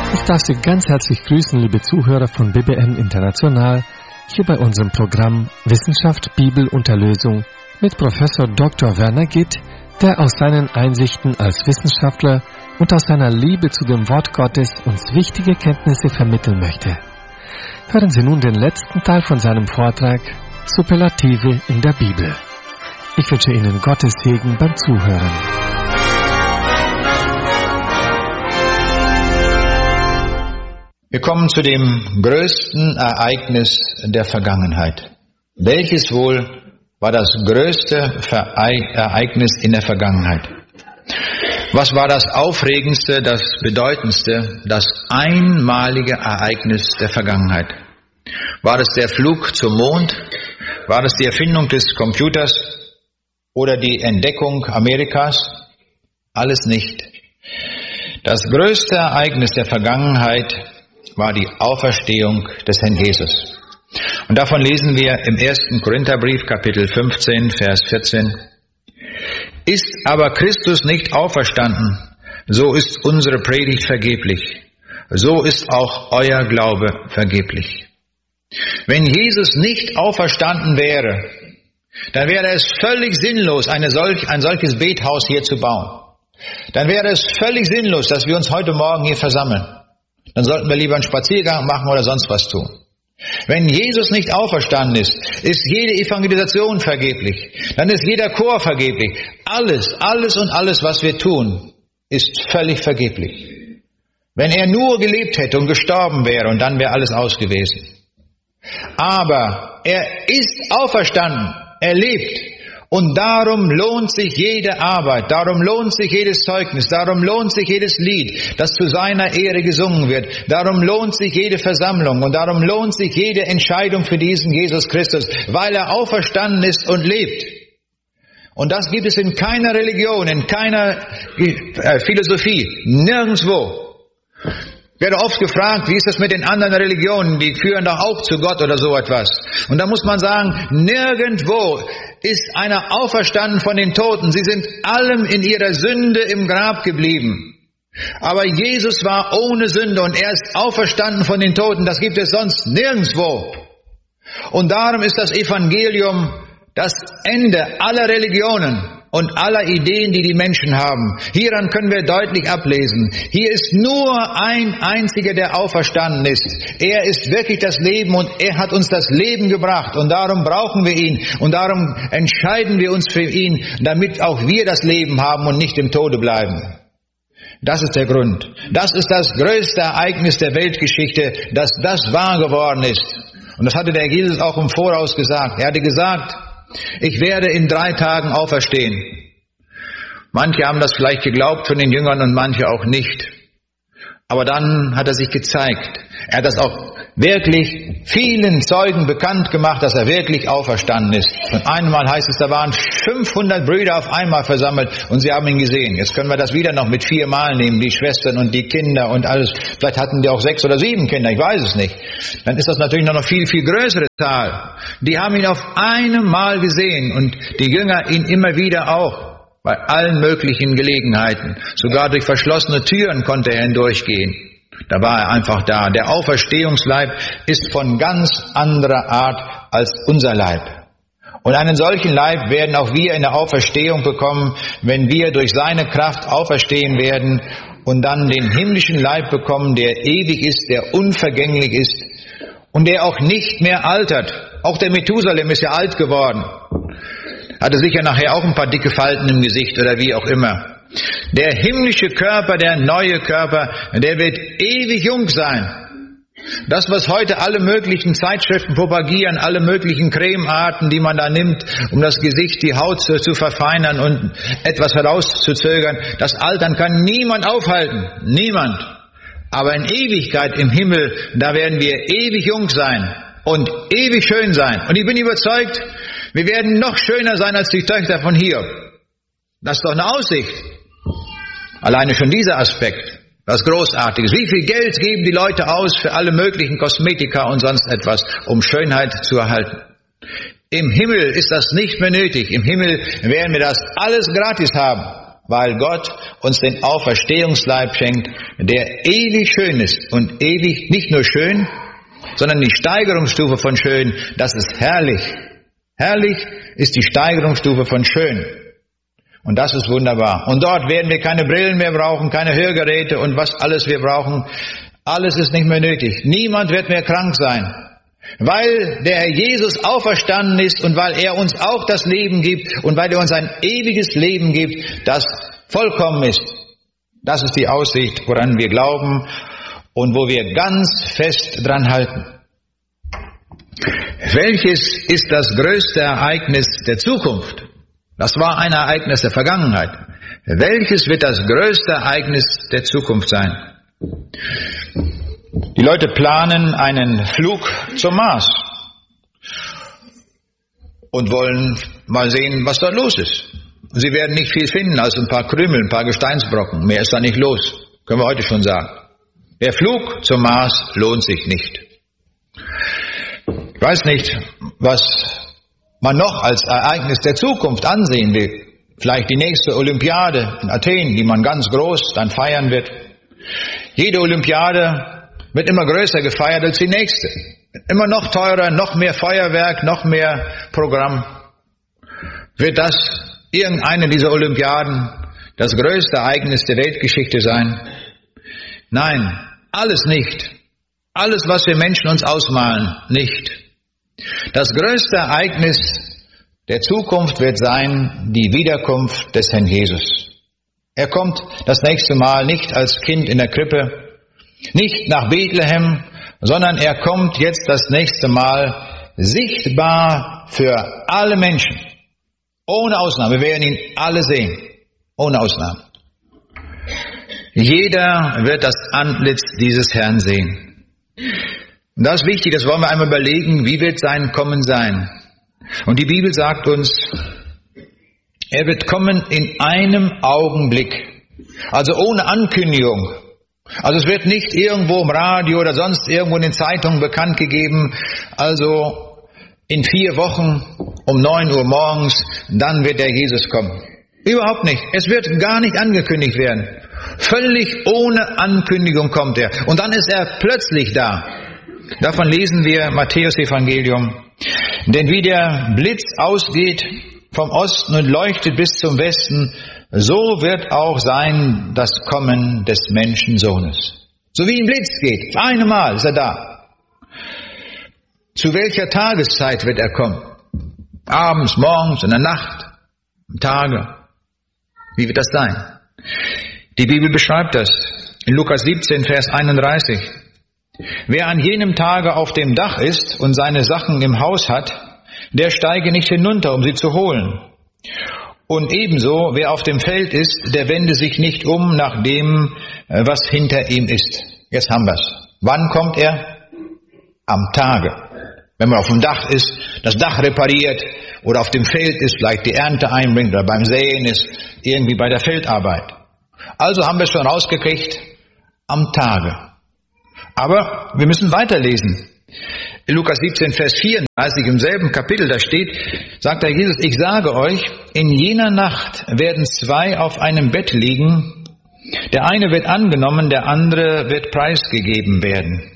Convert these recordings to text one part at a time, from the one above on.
Ich darf Sie ganz herzlich grüßen, liebe Zuhörer von BBN International, hier bei unserem Programm Wissenschaft, Bibel und Erlösung mit Professor Dr. Werner Gitt, der aus seinen Einsichten als Wissenschaftler und aus seiner Liebe zu dem Wort Gottes uns wichtige Kenntnisse vermitteln möchte. Hören Sie nun den letzten Teil von seinem Vortrag Superlative in der Bibel. Ich wünsche Ihnen Gottes Segen beim Zuhören. Wir kommen zu dem größten Ereignis der Vergangenheit. Welches wohl war das größte Ereignis in der Vergangenheit? Was war das Aufregendste, das Bedeutendste, das einmalige Ereignis der Vergangenheit? War es der Flug zum Mond? War es die Erfindung des Computers oder die Entdeckung Amerikas? Alles nicht. Das größte Ereignis der Vergangenheit war die Auferstehung des Herrn Jesus. Und davon lesen wir im 1. Korintherbrief, Kapitel 15, Vers 14. Ist aber Christus nicht auferstanden, so ist unsere Predigt vergeblich. So ist auch euer Glaube vergeblich. Wenn Jesus nicht auferstanden wäre, dann wäre es völlig sinnlos, ein solches Bethaus hier zu bauen. Dann wäre es völlig sinnlos, dass wir uns heute Morgen hier versammeln. Dann sollten wir lieber einen Spaziergang machen oder sonst was tun. Wenn Jesus nicht auferstanden ist, ist jede Evangelisation vergeblich. Dann ist jeder Chor vergeblich. Alles, was wir tun, ist völlig vergeblich. Wenn er nur gelebt hätte und gestorben wäre, und dann wäre alles aus gewesen. Aber er ist auferstanden, er lebt. Und darum lohnt sich jede Arbeit, darum lohnt sich jedes Zeugnis, darum lohnt sich jedes Lied, das zu seiner Ehre gesungen wird. Darum lohnt sich jede Versammlung und darum lohnt sich jede Entscheidung für diesen Jesus Christus, weil er auferstanden ist und lebt. Und das gibt es in keiner Religion, in keiner Philosophie, nirgendwo. Ich werde oft gefragt, wie ist das mit den anderen Religionen, die führen doch auch zu Gott oder so etwas. Und da muss man sagen, nirgendwo ist einer auferstanden von den Toten. Sie sind allem in ihrer Sünde im Grab geblieben. Aber Jesus war ohne Sünde und er ist auferstanden von den Toten. Das gibt es sonst nirgendwo. Und darum ist das Evangelium das Ende aller Religionen und aller Ideen, die die Menschen haben. Hieran können wir deutlich ablesen. Hier ist nur ein einziger, der auferstanden ist. Er ist wirklich das Leben und er hat uns das Leben gebracht. Und darum brauchen wir ihn. Und darum entscheiden wir uns für ihn, damit auch wir das Leben haben und nicht im Tode bleiben. Das ist der Grund. Das ist das größte Ereignis der Weltgeschichte, dass das wahr geworden ist. Und das hatte der Jesus auch im Voraus gesagt. Er hatte gesagt, ich werde in 3 Tagen auferstehen. Manche haben das vielleicht geglaubt von den Jüngern und manche auch nicht. Aber dann hat er sich gezeigt. Er hat das auch wirklich vielen Zeugen bekannt gemacht, dass er wirklich auferstanden ist. Und einmal heißt es, da waren 500 Brüder auf einmal versammelt und sie haben ihn gesehen. Jetzt können wir das wieder noch mit 4 Mal nehmen, die Schwestern und die Kinder und alles. Vielleicht hatten die auch 6 oder 7 Kinder, ich weiß es nicht. Dann ist das natürlich noch eine viel, viel größere Zahl. Die haben ihn auf einem Mal gesehen und die Jünger ihn immer wieder auch. Bei allen möglichen Gelegenheiten. Sogar durch verschlossene Türen konnte er hindurchgehen. Da war er einfach da. Der Auferstehungsleib ist von ganz anderer Art als unser Leib. Und einen solchen Leib werden auch wir in der Auferstehung bekommen, wenn wir durch seine Kraft auferstehen werden und dann den himmlischen Leib bekommen, der ewig ist, der unvergänglich ist und der auch nicht mehr altert. Auch der Methusalem ist ja alt geworden. Hatte sicher nachher auch ein paar dicke Falten im Gesicht oder wie auch immer. Der himmlische Körper, der neue Körper, der wird ewig jung sein. Das, was heute alle möglichen Zeitschriften propagieren, alle möglichen Cremearten, die man da nimmt, um das Gesicht, die Haut zu verfeinern und etwas herauszuzögern, das Altern kann niemand aufhalten. Niemand. Aber in Ewigkeit im Himmel, da werden wir ewig jung sein und ewig schön sein. Und ich bin überzeugt, wir werden noch schöner sein als die Töchter von Hiob. Das ist doch eine Aussicht. Alleine schon dieser Aspekt, was Großartiges. Wie viel Geld geben die Leute aus für alle möglichen Kosmetika und sonst etwas, um Schönheit zu erhalten? Im Himmel ist das nicht mehr nötig. Im Himmel werden wir das alles gratis haben. weil Gott uns den Auferstehungsleib schenkt, der ewig schön ist und ewig nicht nur schön, sondern die Steigerungsstufe von schön, das ist herrlich. Herrlich ist die Steigerungsstufe von schön. Und das ist wunderbar. Und dort werden wir keine Brillen mehr brauchen, keine Hörgeräte und was alles wir brauchen. Alles ist nicht mehr nötig. Niemand wird mehr krank sein. Weil der Herr Jesus auferstanden ist und weil er uns auch das Leben gibt und weil er uns ein ewiges Leben gibt, das vollkommen ist. Das ist die Aussicht, woran wir glauben und wo wir ganz fest dran halten. Welches ist das größte Ereignis der Zukunft? Das war ein Ereignis der Vergangenheit. Welches wird das größte Ereignis der Zukunft sein? Die Leute planen einen Flug zum Mars und wollen mal sehen, was da los ist. Sie werden nicht viel finden als ein paar Krümel, ein paar Gesteinsbrocken. Mehr ist da nicht los, können wir heute schon sagen. Der Flug zum Mars lohnt sich nicht. Ich weiß nicht, was man noch als Ereignis der Zukunft ansehen will. Vielleicht die nächste Olympiade in Athen, die man ganz groß dann feiern wird. Jede Olympiade wird immer größer gefeiert als die nächste. Immer noch teurer, noch mehr Feuerwerk, noch mehr Programm. Wird das irgendeine dieser Olympiaden das größte Ereignis der Weltgeschichte sein? Nein, alles nicht. Alles, was wir Menschen uns ausmalen, nicht. Das größte Ereignis der Zukunft wird sein die Wiederkunft des Herrn Jesus. Er kommt das nächste Mal nicht als Kind in der Krippe, nicht nach Bethlehem, sondern er kommt jetzt das nächste Mal sichtbar für alle Menschen. Ohne Ausnahme. Wir werden ihn alle sehen. Ohne Ausnahme. Jeder wird das Antlitz dieses Herrn sehen. Und das ist wichtig, das wollen wir einmal überlegen, wie wird sein Kommen sein. Und die Bibel sagt uns, er wird kommen in einem Augenblick. Also ohne Ankündigung. Also es wird nicht irgendwo im Radio oder sonst irgendwo in den Zeitungen bekannt gegeben, also in 4 Wochen um 9 Uhr morgens, dann wird der Jesus kommen. Überhaupt nicht. Es wird gar nicht angekündigt werden. Völlig ohne Ankündigung kommt er. Und dann ist er plötzlich da. Davon lesen wir Matthäus Evangelium. Denn wie der Blitz ausgeht vom Osten und leuchtet bis zum Westen, so wird auch sein das Kommen des Menschensohnes. So wie ein Blitz geht. Einmal ist er da. Zu welcher Tageszeit wird er kommen? Abends, morgens, in der Nacht, am Tage. Wie wird das sein? Die Bibel beschreibt das in Lukas 17, Vers 31. Wer an jenem Tage auf dem Dach ist und seine Sachen im Haus hat, der steige nicht hinunter, um sie zu holen. Und ebenso, wer auf dem Feld ist, der wende sich nicht um nach dem, was hinter ihm ist. Jetzt haben wir's. Wann kommt er? Am Tage. Wenn man auf dem Dach ist, das Dach repariert oder auf dem Feld ist, vielleicht die Ernte einbringt oder beim Säen ist, irgendwie bei der Feldarbeit. Also haben wir es schon rausgekriegt, am Tage. Aber wir müssen weiterlesen. In Lukas 17, Vers 34, im selben Kapitel, da steht, sagt der Jesus, ich sage euch, in jener Nacht werden 2 auf einem Bett liegen, der eine wird angenommen, der andere wird preisgegeben werden.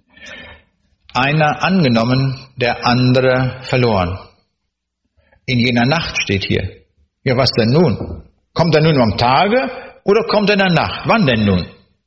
Einer angenommen, der andere verloren. In jener Nacht steht hier. Ja, was denn nun? Kommt er nun am Tage oder kommt er in der Nacht? Wann denn nun?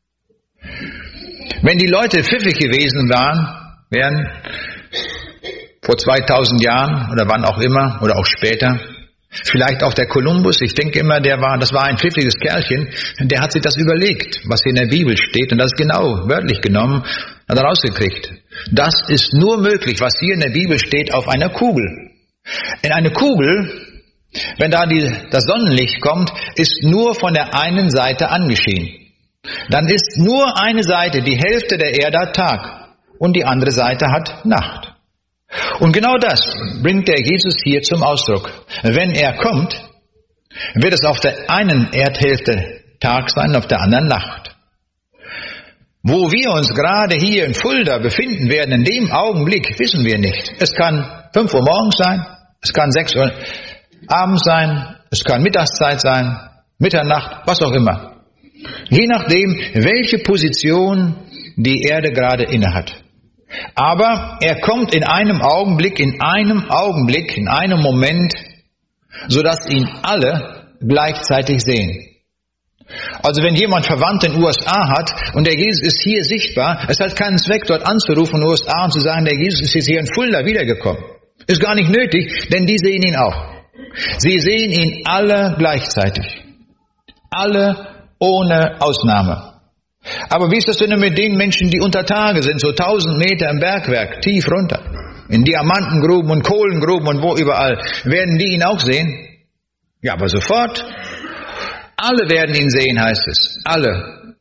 Wenn die Leute pfiffig gewesen wären, vor 2000 Jahren oder wann auch immer oder auch später, vielleicht auch der Kolumbus, ich denke immer, das war ein pfiffiges Kerlchen, der hat sich das überlegt, was hier in der Bibel steht und das genau, wörtlich genommen, hat er rausgekriegt. Das ist nur möglich, was hier in der Bibel steht, auf einer Kugel. In eine Kugel, wenn da das Sonnenlicht kommt, ist nur von der einen Seite angeschien. Dann ist nur eine Seite, die Hälfte der Erde hat Tag und die andere Seite hat Nacht. Und genau das bringt der Jesus hier zum Ausdruck. Wenn er kommt, wird es auf der einen Erdhälfte Tag sein, auf der anderen Nacht. Wo wir uns gerade hier in Fulda befinden werden, in dem Augenblick, wissen wir nicht. Es kann 5 Uhr morgens sein, es kann 6 Uhr abends sein, es kann Mittagszeit sein, Mitternacht, was auch immer. Je nachdem, welche Position die Erde gerade innehat. Aber er kommt in einem Augenblick, in einem Moment, sodass ihn alle gleichzeitig sehen. Also wenn jemand Verwandte in den USA hat und der Jesus ist hier sichtbar, es hat keinen Zweck, dort anzurufen in den USA und zu sagen, der Jesus ist jetzt hier in Fulda wiedergekommen. Ist gar nicht nötig, denn die sehen ihn auch. Sie sehen ihn alle gleichzeitig. Alle ohne Ausnahme. Aber wie ist das denn mit den Menschen, die unter Tage sind, so 1000 Meter im Bergwerk, tief runter, in Diamantengruben und Kohlengruben und wo überall, werden die ihn auch sehen? Ja, aber sofort. Alle werden ihn sehen, heißt es. Alle.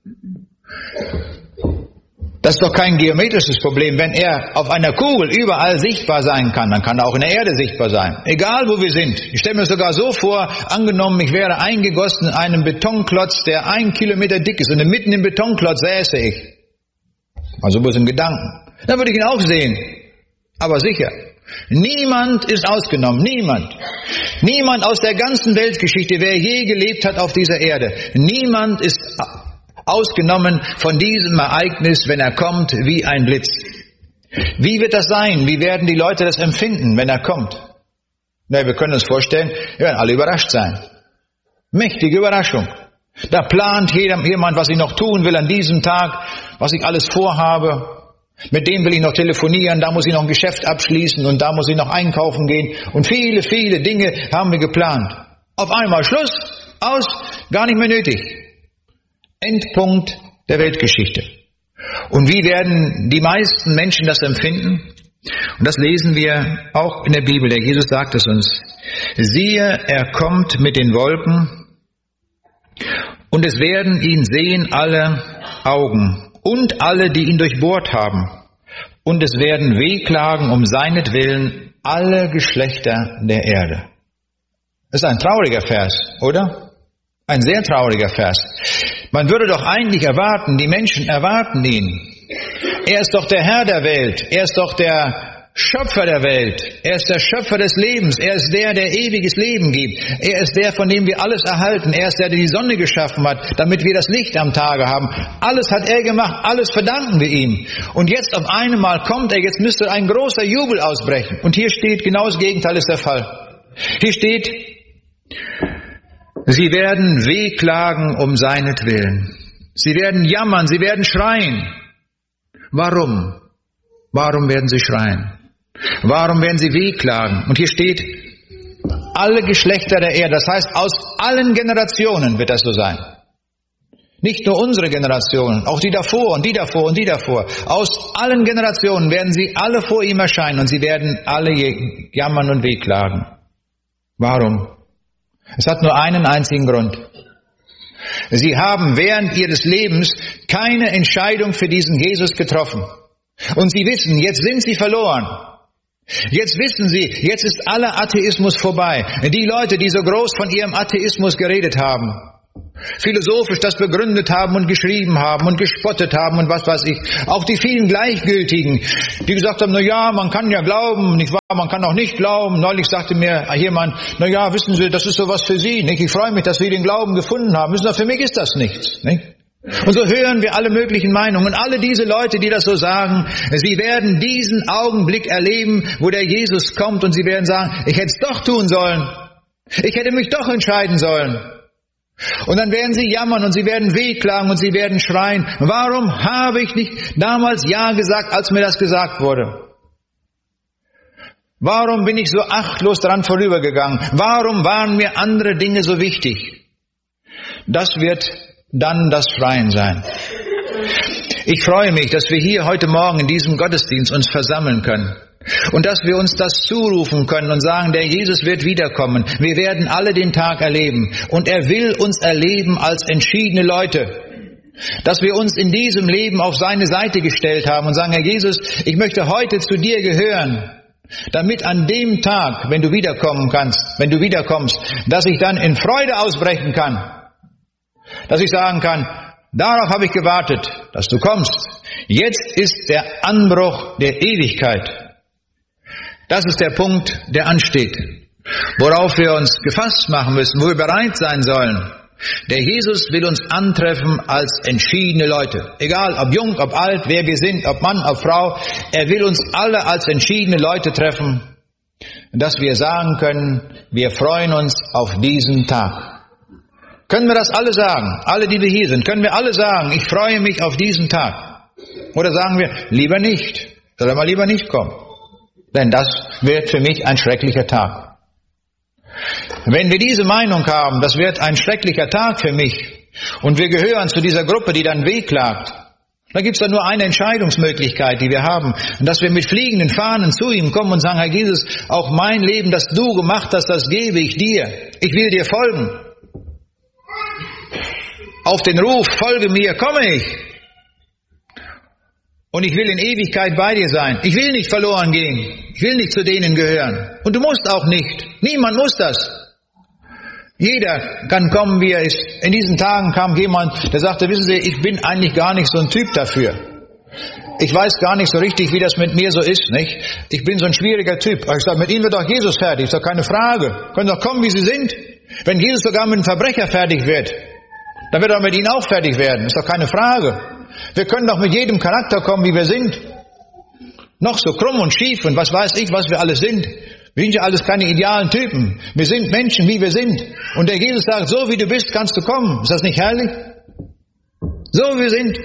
Das ist doch kein geometrisches Problem. Wenn er auf einer Kugel überall sichtbar sein kann, dann kann er auch in der Erde sichtbar sein. Egal wo wir sind. Ich stelle mir sogar so vor, angenommen, ich wäre eingegossen in einen Betonklotz, der 1 Kilometer dick ist und mitten im Betonklotz säße ich. Also bloß im Gedanken. Dann würde ich ihn auch sehen. Aber sicher. Niemand ist ausgenommen. Niemand. Niemand aus der ganzen Weltgeschichte, wer je gelebt hat auf dieser Erde. Niemand ist ausgenommen von diesem Ereignis, wenn er kommt, wie ein Blitz. Wie wird das sein? Wie werden die Leute das empfinden, wenn er kommt? Na, wir können uns vorstellen, wir werden alle überrascht sein. Mächtige Überraschung. Da plant jemand, was ich noch tun will an diesem Tag, was ich alles vorhabe. Mit dem will ich noch telefonieren, da muss ich noch ein Geschäft abschließen und da muss ich noch einkaufen gehen. Und viele, viele Dinge haben wir geplant. Auf einmal Schluss, aus, gar nicht mehr nötig. Endpunkt der Weltgeschichte. Und wie werden die meisten Menschen das empfinden? Und das lesen wir auch in der Bibel. Der Jesus sagt es uns. Siehe, er kommt mit den Wolken und es werden ihn sehen alle Augen und alle, die ihn durchbohrt haben. Und es werden wehklagen um seinetwillen alle Geschlechter der Erde. Das ist ein trauriger Vers, oder? Ein sehr trauriger Vers. Man würde doch eigentlich erwarten, die Menschen erwarten ihn. Er ist doch der Herr der Welt. Er ist doch der Schöpfer der Welt. Er ist der Schöpfer des Lebens. Er ist der, der ewiges Leben gibt. Er ist der, von dem wir alles erhalten. Er ist der, der die Sonne geschaffen hat, damit wir das Licht am Tage haben. Alles hat er gemacht. Alles verdanken wir ihm. Und jetzt auf einmal kommt er. Jetzt müsste ein großer Jubel ausbrechen. Und hier steht, genau das Gegenteil ist der Fall. Hier steht, sie werden wehklagen um seinetwillen. Sie werden jammern. Sie werden schreien. Warum? Warum werden sie schreien? Warum werden sie wehklagen? Und hier steht, alle Geschlechter der Erde, das heißt, aus allen Generationen wird das so sein. Nicht nur unsere Generationen, auch die davor und die davor und die davor. Aus allen Generationen werden sie alle vor ihm erscheinen und sie werden alle jammern und wehklagen. Warum? Es hat nur einen einzigen Grund. Sie haben während ihres Lebens keine Entscheidung für diesen Jesus getroffen. Und sie wissen, jetzt sind sie verloren. Jetzt wissen sie, jetzt ist aller Atheismus vorbei. Die Leute, die so groß von ihrem Atheismus geredet haben, philosophisch das begründet haben und geschrieben haben und gespottet haben und was weiß ich. Auch die vielen Gleichgültigen, die gesagt haben, na ja, man kann ja glauben, nicht wahr, man kann auch nicht glauben. Neulich sagte mir jemand, na ja, wissen Sie, das ist sowas für Sie, nicht? Ich freue mich, dass wir den Glauben gefunden haben. Wissen Sie, für mich ist das nichts, nicht? Und so hören wir alle möglichen Meinungen. Und alle diese Leute, die das so sagen, sie werden diesen Augenblick erleben, wo der Jesus kommt und sie werden sagen, ich hätte es doch tun sollen. Ich hätte mich doch entscheiden sollen. Und dann werden sie jammern und sie werden wehklagen und sie werden schreien. Warum habe ich nicht damals Ja gesagt, als mir das gesagt wurde? Warum bin ich so achtlos dran vorübergegangen? Warum waren mir andere Dinge so wichtig? Das wird dann das Schreien sein. Ich freue mich, dass wir hier heute Morgen in diesem Gottesdienst uns versammeln können und dass wir uns das zurufen können und sagen, der Jesus wird wiederkommen. Wir werden alle den Tag erleben und er will uns erleben als entschiedene Leute. Dass wir uns in diesem Leben auf seine Seite gestellt haben und sagen, Herr Jesus, ich möchte heute zu dir gehören, damit an dem Tag, wenn du wiederkommst, dass ich dann in Freude ausbrechen kann. Dass ich sagen kann, darauf habe ich gewartet, dass du kommst. Jetzt ist der Anbruch der Ewigkeit. Das ist der Punkt, der ansteht. Worauf wir uns gefasst machen müssen, wo wir bereit sein sollen. Der Jesus will uns antreffen als entschiedene Leute. Egal, ob jung, ob alt, wer wir sind, ob Mann, ob Frau. Er will uns alle als entschiedene Leute treffen, dass wir sagen können, wir freuen uns auf diesen Tag. Können wir das alle sagen? Alle, die wir hier sind, können wir alle sagen, ich freue mich auf diesen Tag? Oder sagen wir, lieber nicht, soll er mal lieber nicht kommen? Denn das wird für mich ein schrecklicher Tag. Wenn wir diese Meinung haben, das wird ein schrecklicher Tag für mich, und wir gehören zu dieser Gruppe, die dann wehklagt, dann gibt es da nur eine Entscheidungsmöglichkeit, die wir haben, und dass wir mit fliegenden Fahnen zu ihm kommen und sagen, Herr Jesus, auch mein Leben, das du gemacht hast, das gebe ich dir. Ich will dir folgen. Auf den Ruf, folge mir, komme ich. Und ich will in Ewigkeit bei dir sein. Ich will nicht verloren gehen. Ich will nicht zu denen gehören. Und du musst auch nicht. Niemand muss das. Jeder kann kommen, wie er ist. In diesen Tagen kam jemand, der sagte, wissen Sie, ich bin eigentlich gar nicht so ein Typ dafür. Ich weiß gar nicht so richtig, wie das mit mir so ist, nicht? Ich bin so ein schwieriger Typ. Aber ich sage, mit Ihnen wird doch Jesus fertig. Ist doch keine Frage. Können doch kommen, wie Sie sind. Wenn Jesus sogar mit einem Verbrecher fertig wird, dann wird er mit Ihnen auch fertig werden. Ist doch keine Frage. Wir können doch mit jedem Charakter kommen, wie wir sind. Noch so krumm und schief und was weiß ich, was wir alles sind. Wir sind ja alles keine idealen Typen. Wir sind Menschen, wie wir sind. Und der Jesus sagt, so wie du bist, kannst du kommen. Ist das nicht herrlich? So wie wir sind.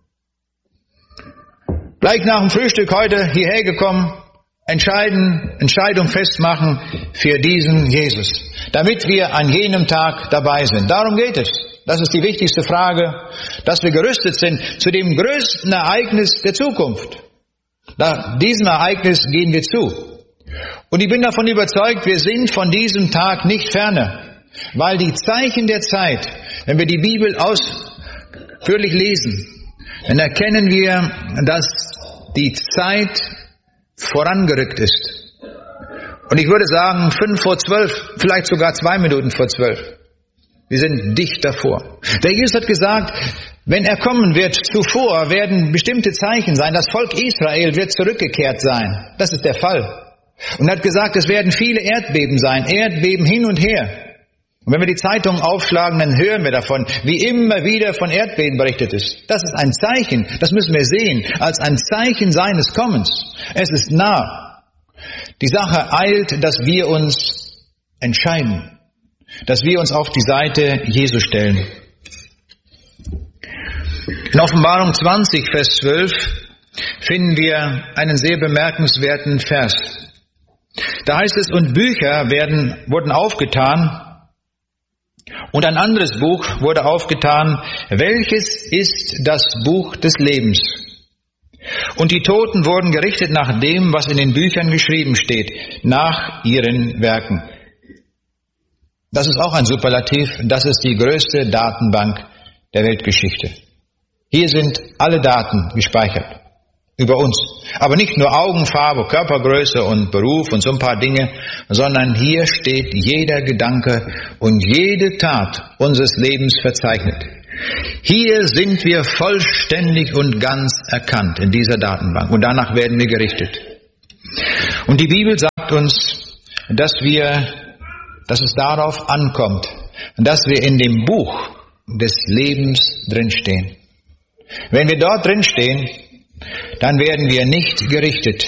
Gleich nach dem Frühstück heute hierher gekommen, Entscheidung festmachen für diesen Jesus. Damit wir an jenem Tag dabei sind. Darum geht es. Das ist die wichtigste Frage, dass wir gerüstet sind zu dem größten Ereignis der Zukunft. Diesem Ereignis gehen wir zu. Und ich bin davon überzeugt, wir sind von diesem Tag nicht ferne. Weil die Zeichen der Zeit, wenn wir die Bibel ausführlich lesen, dann erkennen wir, dass die Zeit vorangerückt ist. Und ich würde sagen, 11:55, vielleicht sogar 2 Minuten vor 12. Wir sind dicht davor. Der Jesus hat gesagt, wenn er kommen wird, zuvor werden bestimmte Zeichen sein. Das Volk Israel wird zurückgekehrt sein. Das ist der Fall. Und er hat gesagt, es werden viele Erdbeben sein. Erdbeben hin und her. Und wenn wir die Zeitungen aufschlagen, dann hören wir davon, wie immer wieder von Erdbeben berichtet ist. Das ist ein Zeichen. Das müssen wir sehen. Als ein Zeichen seines Kommens. Es ist nah. Die Sache eilt, dass wir uns entscheiden. Dass wir uns auf die Seite Jesu stellen. In Offenbarung 20, Vers 12 finden wir einen sehr bemerkenswerten Vers. Da heißt es, und Bücher wurden aufgetan und ein anderes Buch wurde aufgetan, welches ist das Buch des Lebens. Und die Toten wurden gerichtet nach dem, was in den Büchern geschrieben steht, nach ihren Werken. Das ist auch ein Superlativ, das ist die größte Datenbank der Weltgeschichte. Hier sind alle Daten gespeichert über uns. Aber nicht nur Augenfarbe, Körpergröße und Beruf und so ein paar Dinge, sondern hier steht jeder Gedanke und jede Tat unseres Lebens verzeichnet. Hier sind wir vollständig und ganz erkannt in dieser Datenbank und danach werden wir gerichtet. Und die Bibel sagt uns, dass es darauf ankommt, dass wir in dem Buch des Lebens drinstehen. Wenn wir dort drinstehen, dann werden wir nicht gerichtet.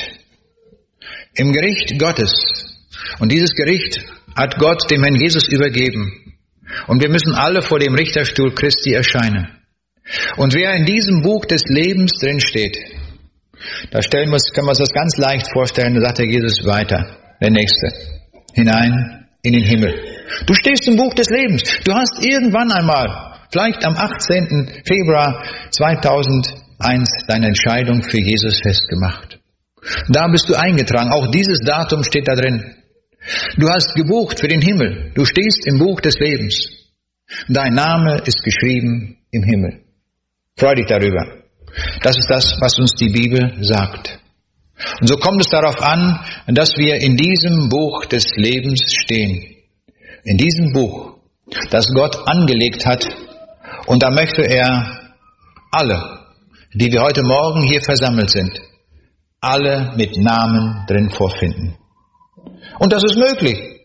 Im Gericht Gottes. Und dieses Gericht hat Gott dem Herrn Jesus übergeben. Und wir müssen alle vor dem Richterstuhl Christi erscheinen. Und wer in diesem Buch des Lebens drinsteht, da können wir uns das ganz leicht vorstellen, da sagt der Jesus weiter, der Nächste, hinein in den Himmel. Du stehst im Buch des Lebens. Du hast irgendwann einmal, vielleicht am 18. Februar 2001, deine Entscheidung für Jesus festgemacht. Da bist du eingetragen. Auch dieses Datum steht da drin. Du hast gebucht für den Himmel. Du stehst im Buch des Lebens. Dein Name ist geschrieben im Himmel. Freu dich darüber. Das ist das, was uns die Bibel sagt. Und so kommt es darauf an, dass wir in diesem Buch des Lebens stehen. In diesem Buch, das Gott angelegt hat. Und da möchte er alle, die wir heute Morgen hier versammelt sind, alle mit Namen drin vorfinden. Und das ist möglich.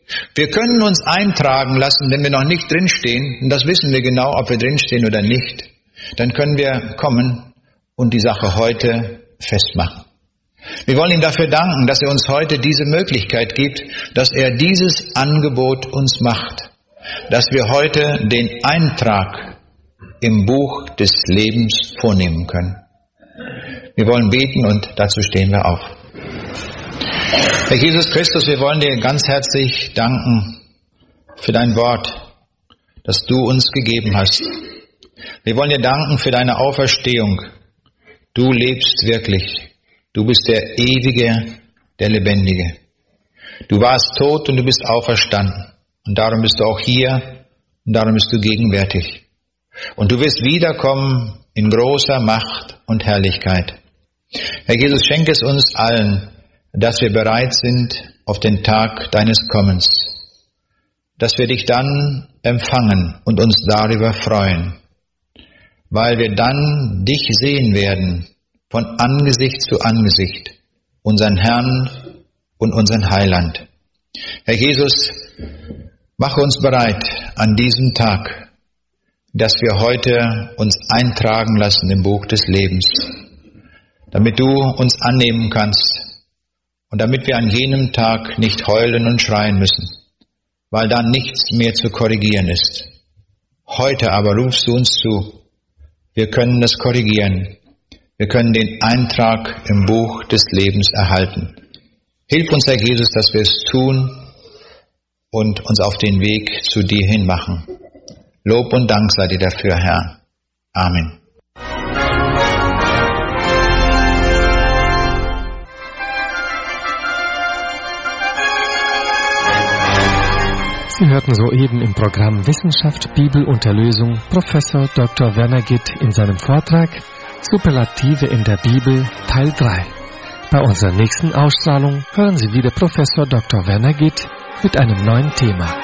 Wir können uns eintragen lassen, wenn wir noch nicht drinstehen, und das wissen wir genau, ob wir drinstehen oder nicht. Dann können wir kommen und die Sache heute festmachen. Wir wollen ihm dafür danken, dass er uns heute diese Möglichkeit gibt, dass er dieses Angebot uns macht, dass wir heute den Eintrag im Buch des Lebens vornehmen können. Wir wollen beten und dazu stehen wir auf. Herr Jesus Christus, wir wollen dir ganz herzlich danken für dein Wort, das du uns gegeben hast. Wir wollen dir danken für deine Auferstehung. Du lebst wirklich. Du bist der Ewige, der Lebendige. Du warst tot und du bist auferstanden. Und darum bist du auch hier und darum bist du gegenwärtig. Und du wirst wiederkommen in großer Macht und Herrlichkeit. Herr Jesus, schenke es uns allen, dass wir bereit sind auf den Tag deines Kommens, dass wir dich dann empfangen und uns darüber freuen, weil wir dann dich sehen werden, von Angesicht zu Angesicht, unseren Herrn und unseren Heiland. Herr Jesus, mache uns bereit an diesem Tag, dass wir heute uns eintragen lassen im Buch des Lebens, damit du uns annehmen kannst und damit wir an jenem Tag nicht heulen und schreien müssen, weil da nichts mehr zu korrigieren ist. Heute aber rufst du uns zu, wir können das korrigieren. Wir können den Eintrag im Buch des Lebens erhalten. Hilf uns, Herr Jesus, dass wir es tun und uns auf den Weg zu dir hin machen. Lob und Dank sei dir dafür, Herr. Amen. Sie hörten soeben im Programm Wissenschaft, Bibel und Erlösung Professor Dr. Werner Gitt in seinem Vortrag Superlative in der Bibel, Teil 3. Bei unserer nächsten Ausstrahlung hören Sie wieder Professor Dr. Werner Gitt mit einem neuen Thema.